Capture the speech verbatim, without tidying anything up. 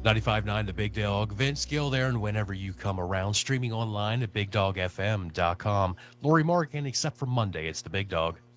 ninety-five point nine The Big Dog. Vince Gill there, and whenever you come around, streaming online at big dog f m dot com. Lori Morgan, except for Monday, it's The Big Dog.